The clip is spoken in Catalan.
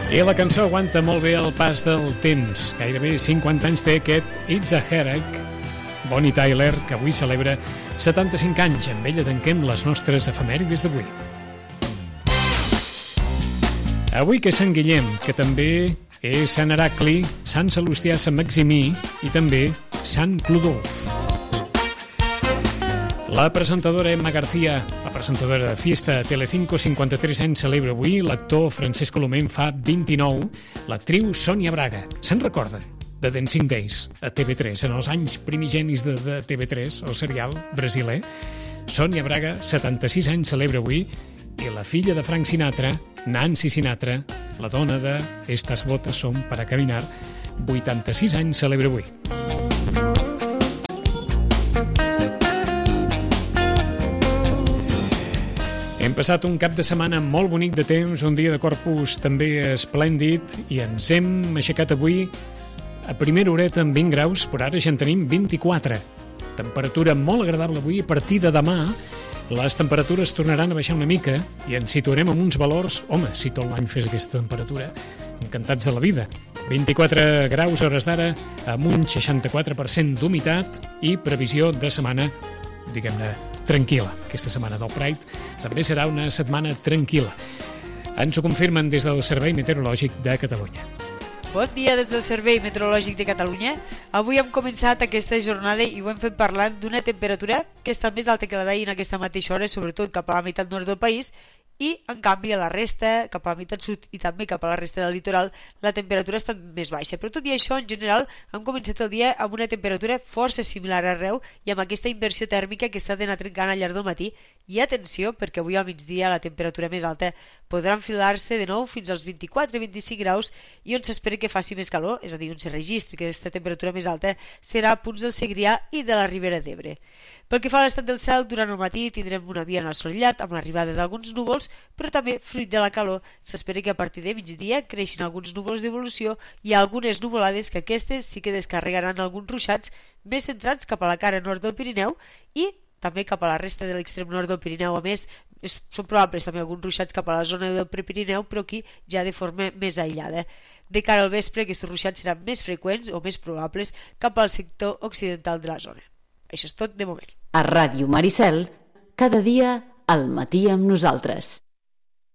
I la cançó aguanta molt bé el pas del temps. Gairebé 50 anys té aquest It's a Headache. Bonnie Tyler, que avui celebra 75 anys. Amb ella tanquem les nostres efemèrides d'avui. Avui que és Sant Guillem, que també és Sant Heracli, Sant Salustià, Sant Maximí i també Sant Clodolf. La presentadora Emma García, la presentadora de Fiesta Telecinco, 53 anys celebra avui. L'actor Francesc Colomé en fa 29. L'actriu Sònia Braga, se'n recorda de Dancing Days a TV3, en els anys primigenis de TV3, el serial brasiler. Sònia Braga, 76 anys celebra avui. I la filla de Frank Sinatra, Nancy Sinatra, la dona de Estas botas son para caminar, 86 anys celebra avui. Hem passat un cap de setmana molt bonic de temps, un dia de Corpus també esplèndid, i ens hem aixecat avui a primera horeta amb 20 graus, però ara ja en tenim 24. Temperatura molt agradable avui. A partir de demà les temperatures tornaran a baixar una mica i ens situarem amb uns valors, home, si tot l'any fes aquesta temperatura, encantats de la vida. 24 graus a hores d'ara, amb un 64% d'humitat i previsió de setmana, diguem-ne, tranquil·la. Aquesta setmana del Pride també serà una setmana tranquil·la. Ens ho confirmen des del Servei Meteorològic de Catalunya. Bon dia des del Servei Meteorològic de Catalunya. Avui hem començat aquesta jornada i ho hem fet parlant d'una temperatura que està més alta que la d'ahir en aquesta mateixa hora, sobretot cap a la meitat nord del país, i en canvi a la resta, cap a la meitat sud i també cap a la resta del litoral, la temperatura ha estat més baixa. Però tot i això, en general, hem començat el dia amb una temperatura força similar arreu i amb aquesta inversió tèrmica que està d'anar trencant al llarg del matí. I atenció, perquè avui al migdia la temperatura més alta podrà enfilar-se de nou fins als 24-25 graus i on s'espera que faci més calor, és a dir, on se registri que aquesta temperatura més alta serà a punts del Segrià i de la Ribera d'Ebre. Pel que fa a l'estat del cel, durant el matí tindrem un ambient assolellat amb l'arribada d'alguns núvols, però també, fruit de la calor, s'espera que a partir de migdia creixin alguns núvols d'evolució i algunes nuvolades que aquestes sí que descarregaran alguns ruixats més centrats cap a la cara nord del Pirineu i també cap a la resta de l'extrem nord del Pirineu. A més, són probables també alguns ruixats cap a la zona del Prepirineu, però aquí ja de forma més aïllada. De cara al vespre, aquests ruixats seran més freqüents o més probables cap al sector occidental de la zona. Això és tot de moment. A Ràdio Maricel, cada dia al matí amb nosaltres.